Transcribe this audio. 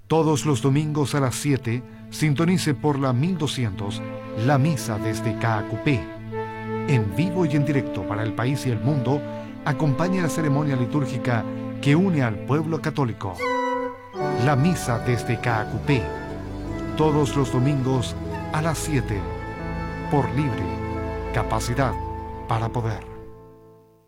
Todos los domingos a las 7, sintonice por la 1200, la misa desde Caacupé. En vivo y en directo para el país y el mundo, acompañe la ceremonia litúrgica que une al pueblo católico. La misa desde Caacupé. Todos los domingos a las 7, por Libre Capacidad para Poder.